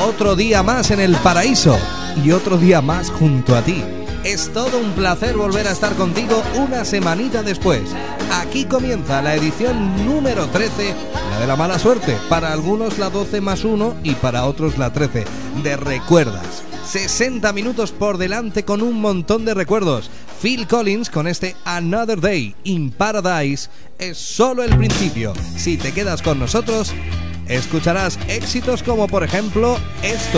otro día más en el paraíso y otro día más junto a ti. Es todo un placer volver a estar contigo una semanita después. Aquí comienza la edición número 13, la de la mala suerte. Para algunos la 12 más 1 y para otros la 13 de Recuerdas. 60 minutos por delante con un montón de recuerdos. Phil Collins con este Another Day in Paradise es solo el principio. Si te quedas con nosotros, escucharás éxitos como por ejemplo esto.